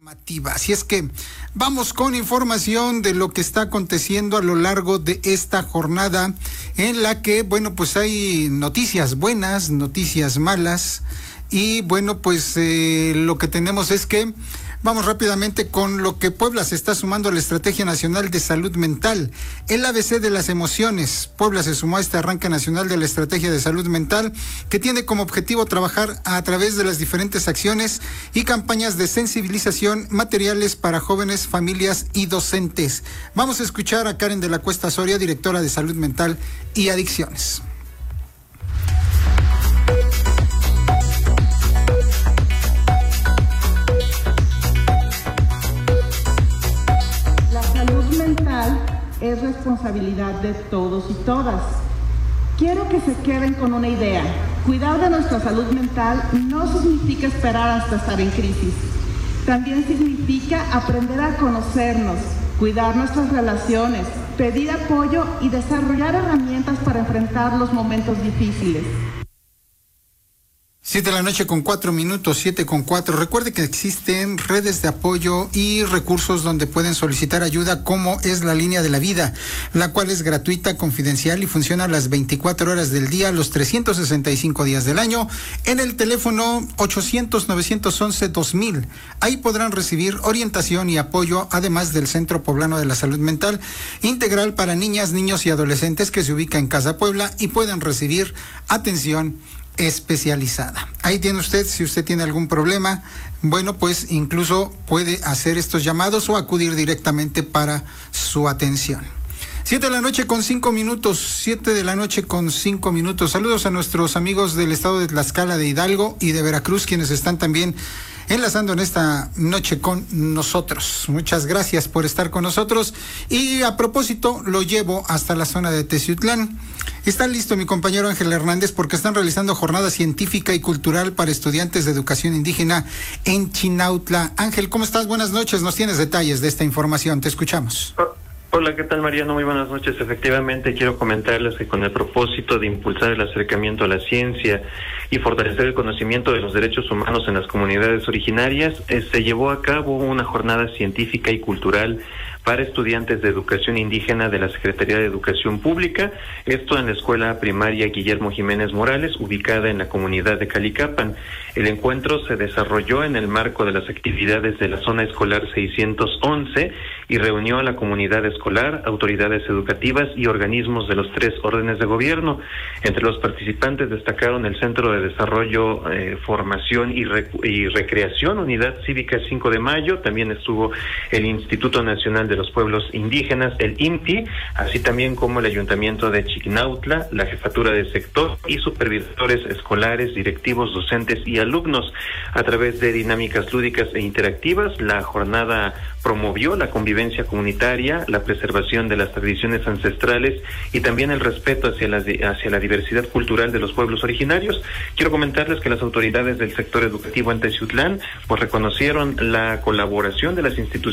Así es que vamos con información de lo que está aconteciendo a lo largo de esta jornada en la que, bueno, pues hay noticias buenas, noticias malas y bueno, pues lo que tenemos es que vamos rápidamente con lo que Puebla se está sumando a la Estrategia Nacional de Salud Mental. El ABC de las emociones. Puebla se sumó a este arranque nacional de la Estrategia de Salud Mental que tiene como objetivo trabajar a través de las diferentes acciones y campañas de sensibilización, materiales para jóvenes, familias y docentes. Vamos a escuchar a Karen de la Cuesta Soria, directora de Salud Mental y Adicciones. Es responsabilidad de todos y todas. Quiero que se queden con una idea. Cuidar de nuestra salud mental no significa esperar hasta estar en crisis. También significa aprender a conocernos, cuidar nuestras relaciones, pedir apoyo y desarrollar herramientas para enfrentar los momentos difíciles. 7:04 p.m, 7:04. Recuerde que existen redes de apoyo y recursos donde pueden solicitar ayuda, como es la Línea de la Vida, la cual es gratuita, confidencial y funciona las 24 horas del día, los 365 días del año, en el teléfono 800-911-2000. Ahí podrán recibir orientación y apoyo, además del Centro Poblano de la Salud Mental Integral para niñas, niños y adolescentes que se ubica en Casa Puebla y pueden recibir atención especializada. Ahí tiene usted, si usted tiene algún problema, bueno, pues incluso puede hacer estos llamados o acudir directamente para su atención. 7:05 p.m, 7:05 p.m. Saludos a nuestros amigos del estado de Tlaxcala, de Hidalgo y de Veracruz, quienes están también enlazando en esta noche con nosotros. Muchas gracias por estar con nosotros. Y a propósito, lo llevo hasta la zona de Teciutlán. Está listo mi compañero Ángel Hernández porque están realizando jornada científica y cultural para estudiantes de educación indígena en Chinautla. Ángel, ¿cómo estás? Buenas noches. Nos tienes detalles de esta información. Te escuchamos. Hola, ¿qué tal, Mariano? Muy buenas noches. Efectivamente, quiero comentarles que con el propósito de impulsar el acercamiento a la ciencia y fortalecer el conocimiento de los derechos humanos en las comunidades originarias, se llevó a cabo una jornada científica y cultural para estudiantes de educación indígena de la Secretaría de Educación Pública, esto en la Escuela Primaria Guillermo Jiménez Morales, ubicada en la comunidad de Calicapan. El encuentro se desarrolló en el marco de las actividades de la Zona Escolar 611 y reunió a la comunidad escolar, autoridades educativas y organismos de los 3 órdenes de gobierno. Entre los participantes destacaron el Centro de Desarrollo, Formación y Recreación, Unidad Cívica 5 de Mayo, también estuvo el Instituto Nacional de los Pueblos Indígenas, el INPI, así también como el Ayuntamiento de Chignautla, la Jefatura de Sector y supervisores escolares, directivos, docentes y alumnos. A través de dinámicas lúdicas e interactivas, la jornada promovió la convivencia comunitaria, la preservación de las tradiciones ancestrales y también el respeto hacia la diversidad cultural de los pueblos originarios. Quiero comentarles que las autoridades del sector educativo en Teciutlán pues reconocieron la colaboración de las instituciones